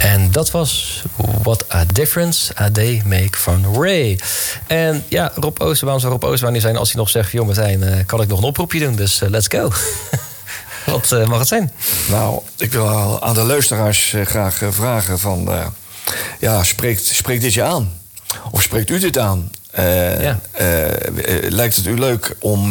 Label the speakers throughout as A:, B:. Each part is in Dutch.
A: En dat was What a Difference a Day Make van Ray. En ja, Rob Ooster, waarom zou Rob Ooster niet zijn als hij nog zegt... joh Martijn, kan ik nog een oproepje doen? Dus let's go. Wat mag het zijn?
B: Nou, ik wil aan de luisteraars graag vragen van... spreekt dit je aan? Of spreekt u dit aan? Lijkt het u leuk om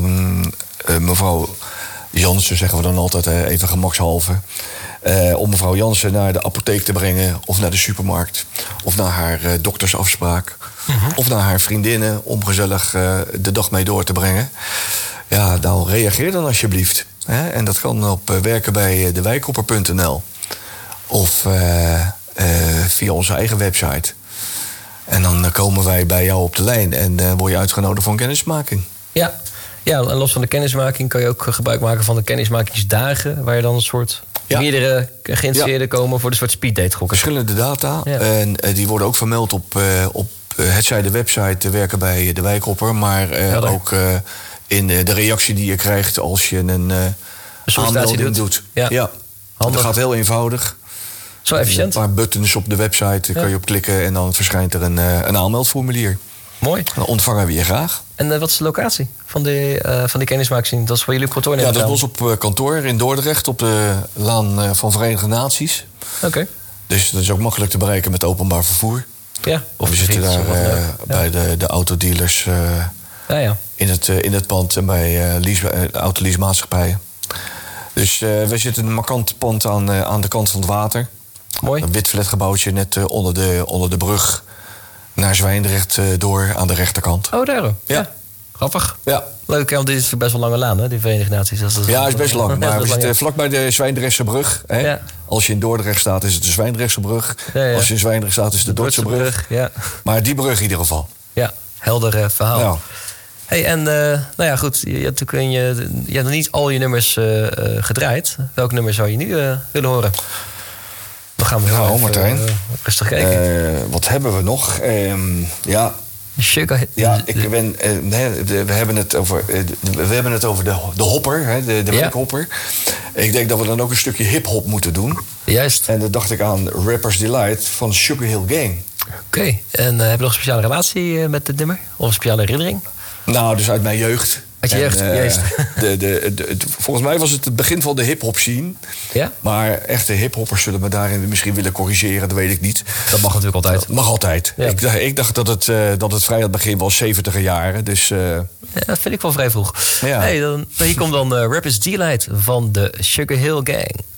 B: mevrouw Jansen, zeggen we dan altijd even gemakshalve... om mevrouw Jansen naar de apotheek te brengen... of naar de supermarkt, of naar haar doktersafspraak... of naar haar vriendinnen om gezellig de dag mee door te brengen? Ja, nou, reageer dan alsjeblieft. En dat kan op werkenbijdewijkhopper.nl of via onze eigen website. En dan komen wij bij jou op de lijn en word je uitgenodigd voor een kennismaking.
A: Ja, en los van de kennismaking kan je ook gebruik maken van de kennismakingsdagen... waar je dan een soort meerdere geïnteresseerden komen voor de soort speeddate gokken.
B: Verschillende data. Ja. En die worden ook vermeld op hetzij de website Werken bij de Wijkhopper... maar ook in de reactie die je krijgt als je een aanmelding doet. Ja. Dat gaat heel eenvoudig.
A: Zo efficiënt.
B: Een paar buttons op de website, daar kan je op klikken... en dan verschijnt er een aanmeldformulier.
A: Mooi.
B: Dan ontvangen we je graag.
A: En wat is de locatie van die kennismaking? Dat is voor jullie op kantoor?
B: Ja, dat was op kantoor in Dordrecht... op de laan van Verenigde Naties.
A: Oké.
B: Dus dat is ook makkelijk te bereiken met openbaar vervoer.
A: Ja.
B: Of we zitten daar bij de autodealers... in het pand en bij autoleasemaatschappijen. Dus we zitten in een markant pand aan de kant van het water.
A: Mooi.
B: Een wit flatgebouwtje net onder de brug naar Zwijndrecht door aan de rechterkant.
A: Oh, daar. Ja. Grappig.
B: Ja.
A: Leuk, want dit is best wel lange laan, hè, die Verenigde Naties.
B: Ja, is best lang. Maar we zitten vlakbij de Zwijndrechtse brug. Hè? Ja. Als je in Dordrecht staat, is het de Zwijndrechtse brug. Ja. Als je in Zwijndrecht staat, is het de Dordtse brug.
A: Ja.
B: Maar die brug in ieder geval.
A: Ja, helder verhaal. Ja. Hey, en goed, je hebt nog niet al je nummers gedraaid. Welk nummer zou je nu willen horen? Dan gaan we even,
B: Martijn.
A: Rustig kijken.
B: Wat hebben we nog?
A: Sugar.
B: Ja, we hebben het over de hopper, hè, de weekhopper. Ik denk dat we dan ook een stukje hip-hop moeten doen.
A: Juist.
B: En dan dacht ik aan Rapper's Delight van Sugar Hill Gang.
A: Oké. En heb je nog een speciale relatie met dit nummer? Of een speciale herinnering?
B: Nou, dus uit mijn jeugd.
A: Uit je jeugd, juist.
B: Volgens mij was het begin van de hip-hop scene.
A: Ja?
B: Maar echte hip-hoppers zullen me daarin misschien willen corrigeren, dat weet ik niet.
A: Dat mag natuurlijk altijd.
B: Dat mag altijd. Ja. Ik dacht dat het vrij aan het begin was, 70er jaren. Dus,
A: ja, dat vind ik wel vrij vroeg. Ja. Hey, hier komt dan Rapper's Delight van de Sugar Hill Gang.